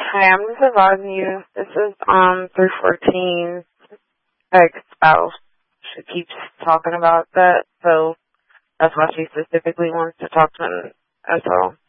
Hi, I'm just advising you. This is 314 ex-spouse. She keeps talking about that, so that's why she specifically wants to talk to him as well.